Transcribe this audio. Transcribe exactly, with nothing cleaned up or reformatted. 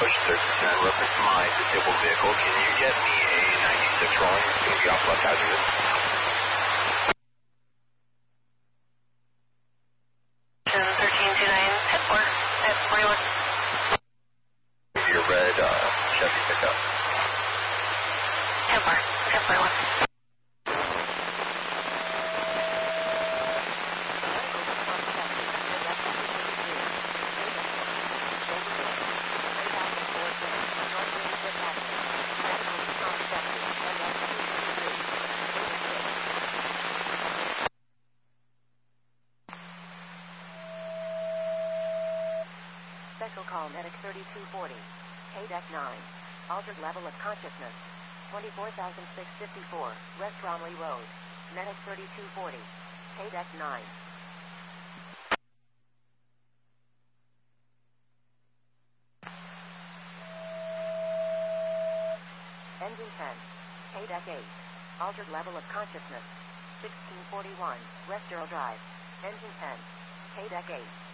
push thirty-two nine, reference my disabled vehicle. Can you get me a ninety-six rolling? It's going to be off left hazardous. thirteen two nine, ten four, at forty-one. Your red uh, Chevy pickup. ten four, ten forty-one. Special call medic thirty-two forty, K D E C nine, altered level of consciousness, twenty-four thousand six hundred fifty-four, West Bromley Road, medic thirty-two forty, K D E C nine. Engine ten, K D E C eight, altered level of consciousness, sixteen forty-one, West Earl Drive, engine ten, K D E C eight.